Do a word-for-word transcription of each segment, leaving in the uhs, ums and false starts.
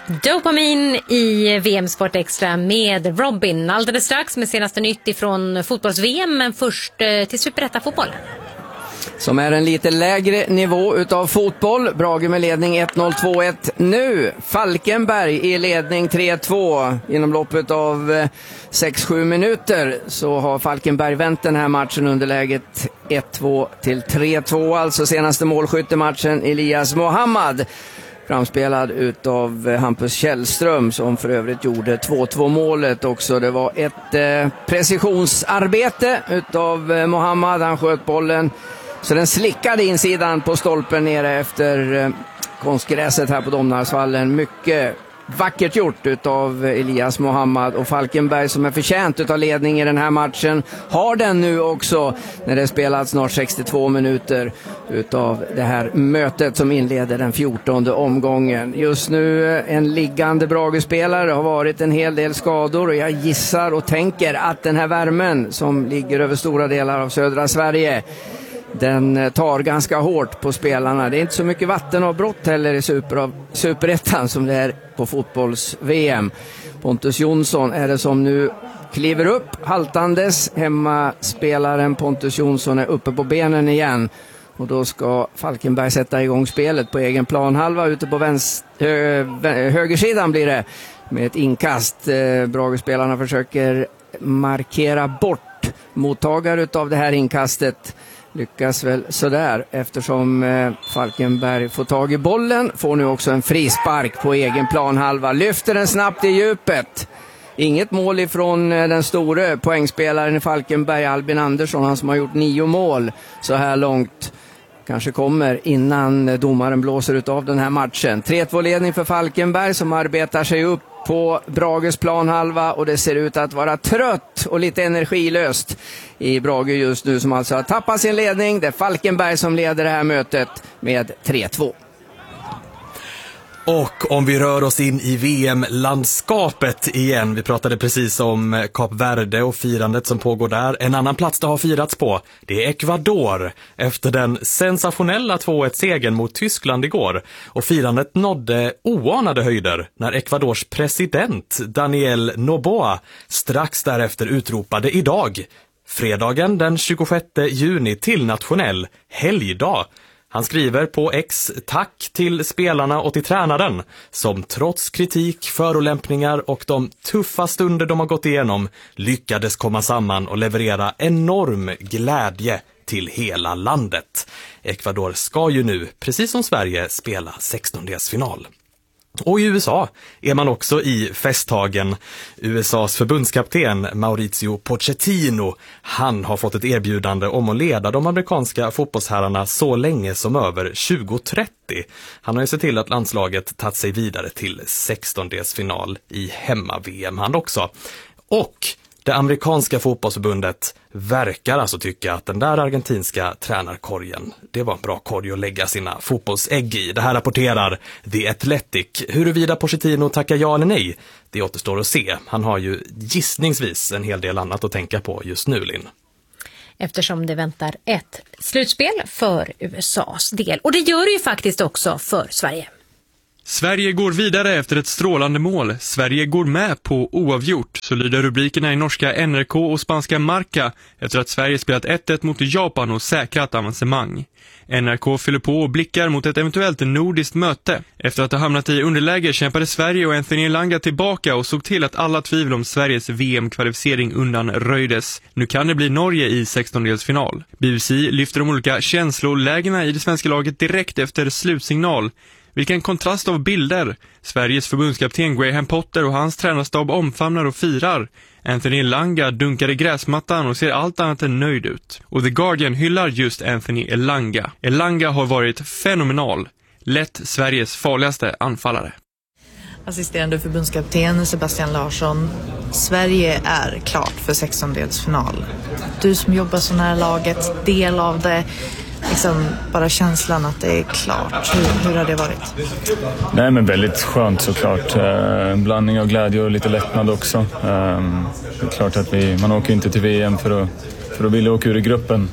Dopamin i V M Sport Extra med Robin. Alldeles strax med senaste nytt ifrån fotbolls-V M, men först till Superetta-fotboll. Som är en lite lägre nivå utav fotboll. Brage med ledning ett noll två ett nu. Falkenberg i ledning tre två. Inom loppet av sex sju minuter så har Falkenberg vänt den här matchen under läget ett två till tre två. Alltså senaste målskyttematchen Elias Mohammad. Framspelad utav Hampus Källström som för övrigt gjorde två två målet också. Det var ett eh, precisionsarbete utav eh, Mohammad. Han sköt bollen så den slickade insidan på stolpen nere efter eh, konstgräset här på Domnarsvallen. Mycket vackert gjort utav Elias Mohammad, och Falkenberg som är förtjänt utav ledning i den här matchen har den nu också när det spelat snart sextiotvå minuter utav det här mötet som inleder den fjortonde omgången. Just nu en liggande Brage-spelare, har varit en hel del skador, och jag gissar och tänker att den här värmen som ligger över stora delar av södra Sverige, den tar ganska hårt på spelarna. Det är inte så mycket vattenavbrott heller i super, superettan som det är på fotbolls-V M. Pontus Jonsson är det som nu kliver upp haltandes. Hemmaspelaren Pontus Jonsson är uppe på benen igen. Och då ska Falkenberg sätta igång spelet på egen planhalva. Ute på vänster, hö, högersidan blir det med ett inkast. Eh, Brage-spelarna försöker markera bort mottagare av det här inkastet. Lyckas väl sådär, eftersom eh, Falkenberg får tag i bollen. Får nu också en frispark på egen planhalva. Lyfter den snabbt i djupet. Inget mål ifrån eh, den store poängspelaren i Falkenberg, Albin Andersson. Han som har gjort nio mål så här långt. Kanske kommer innan eh, domaren blåser ut av den här matchen. tre två ledning för Falkenberg som arbetar sig upp på Brages planhalva, och det ser ut att vara trött och lite energilöst i Brage just nu, som alltså har tappat sin ledning. Det är Falkenberg som leder det här mötet med tre två. Och om vi rör oss in i V M-landskapet igen, vi pratade precis om Kap Verde och firandet som pågår där. En annan plats det har firats på, det är Ecuador efter den sensationella två ett-segern mot Tyskland igår. Och firandet nådde oanade höjder när Ecuadors president Daniel Noboa strax därefter utropade idag, fredagen den tjugosjätte juni, till nationell helgdag. Han skriver på X: tack till spelarna och till tränaren som trots kritik, förolämpningar och de tuffa stunder de har gått igenom lyckades komma samman och leverera enorm glädje till hela landet. Ecuador ska ju nu, precis som Sverige, spela sextondelsfinal. Och i U S A är man också i festtagen. U S A:s förbundskapten Mauricio Pochettino, han har fått ett erbjudande om att leda de amerikanska fotbollsherrarna så länge som över tjugo trettio. Han har ju sett till att landslaget tagit sig vidare till sextondelsfinal i hemma-V M han också. Och det amerikanska fotbollsförbundet verkar alltså tycka att den där argentinska tränarkorgen, det var en bra korg att lägga sina fotbollsägg i. Det här rapporterar The Athletic. Huruvida Pochettino tackar ja eller nej, det återstår att se. Han har ju gissningsvis en hel del annat att tänka på just nu, Linn. Eftersom det väntar ett slutspel för U S A:s del. Och det gör det ju faktiskt också för Sverige. Sverige går vidare efter ett strålande mål. Sverige går med på oavgjort, så lyder rubrikerna i norska N R K och spanska Marca efter att Sverige spelat ett ett mot Japan och säkrat avancemang. N R K fyller på och blickar mot ett eventuellt nordiskt möte. Efter att ha hamnat i underläge kämpade Sverige och Anthony Elanga tillbaka och såg till att alla tvivel om Sveriges V M-kvalificering undanröjdes. Nu kan det bli Norge i sextondelsfinal. B B C lyfter de olika känslolägena i det svenska laget direkt efter slutsignal. Vilken kontrast av bilder. Sveriges förbundskapten Graham Potter och hans tränarstab omfamnar och firar. Anthony Elanga dunkar i gräsmattan och ser allt annat än nöjd ut. Och The Guardian hyllar just Anthony Elanga. Elanga har varit fenomenal. Lätt Sveriges farligaste anfallare. Assisterande förbundskapten Sebastian Larsson. Sverige är klart för sextondelsfinal. Du som jobbar så nära laget, del av det. Liksom bara känslan att det är klart. Hur, hur har det varit? Nej, men väldigt skönt såklart. En blandning av glädje och lite lättnad också. Det är klart att vi, man åker inte till V M för att, för att vilja åka ur i gruppen.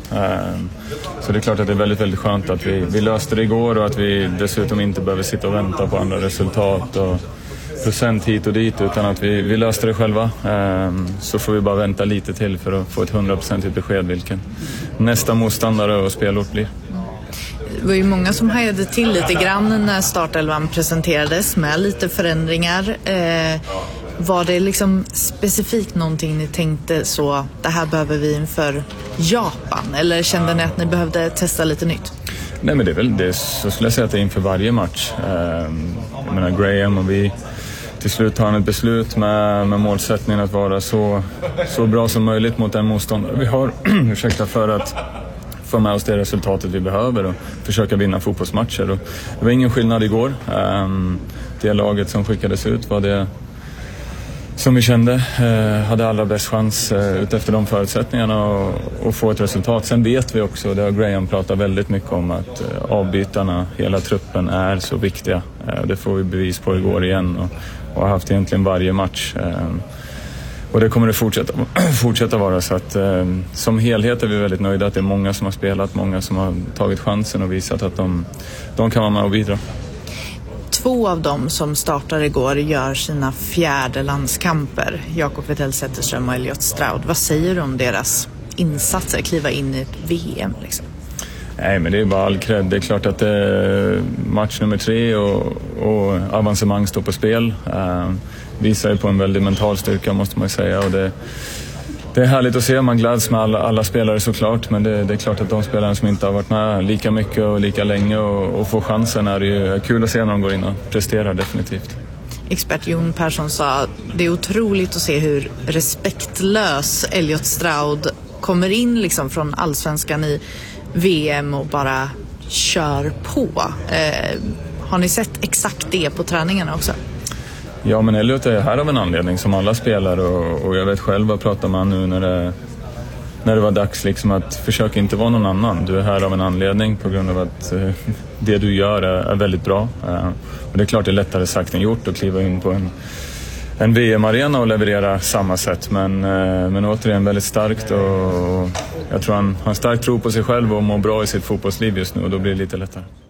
Så det är klart att det är väldigt, väldigt skönt att vi, vi löste det igår och att vi dessutom inte behöver sitta och vänta på andra resultat. Och procent hit och dit, utan att vi, vi löste det själva. Ehm, så får vi bara vänta lite till för att få ett hundra procent besked vilken nästa motståndare och spelort blir. Det var ju många som hajade till lite grann när startelvan presenterades med lite förändringar. Eh, var det liksom specifikt någonting ni tänkte så, det här behöver vi inför Japan? Eller kände ni att ni behövde testa lite nytt? Nej, men det är väl det, så skulle jag säga att det är inför varje match. Eh, jag menar Graham och vi till slut tar ett beslut med, med målsättningen att vara så, så bra som möjligt mot den motståndare vi har. Ursäkta, för att få med oss det resultatet vi behöver och försöka vinna fotbollsmatcher. Och det var ingen skillnad igår. Um, det laget som skickades ut var det som vi kände uh, hade allra bäst chans uh, utefter de förutsättningarna och, och få ett resultat. Sen vet vi också, det har Graham pratat väldigt mycket om, att uh, avbytarna, hela truppen är så viktiga. Uh, det får vi bevis på igår igen och, och har haft egentligen varje match. Uh, Och det kommer det fortsätta, fortsätta vara, så att eh, som helhet är vi väldigt nöjda att det är många som har spelat, många som har tagit chansen och visat att de, de kan vara med och bidra. Två av dem som startar igår gör sina fjärde landskamper, Jakob Widell Zetterström och Elliot Stroud. Vad säger du om deras insatser, kliva in i ett V M liksom? Nej, men det är bara all cred. Det är klart att eh, match nummer tre och, och avancemang står på spel. Eh, visar ju på en väldigt mental styrka, måste man säga. Och det, det är härligt att se. Man gläds med alla, alla spelare såklart. Men det, det är klart att de spelarna som inte har varit med lika mycket och lika länge och, och får chansen är det ju kul att se när de går in och presterar definitivt. Expert Jon Persson sa att det är otroligt att se hur respektlös Elliot Stroud kommer in liksom från allsvenskan i V M och bara kör på. Eh, har ni sett exakt det på träningarna också? Ja, men Elliot är här av en anledning som alla spelar och, och jag vet själv vad pratar man nu när det, när det var dags liksom att försöka inte vara någon annan. Du är här av en anledning på grund av att eh, det du gör är, är väldigt bra. Eh, och det är klart det är lättare sagt än gjort att kliva in på en en V M-arena och leverera samma sätt, men, men återigen väldigt starkt och jag tror han har stark tro på sig själv och mår bra i sitt fotbollsliv just nu och då blir det lite lättare.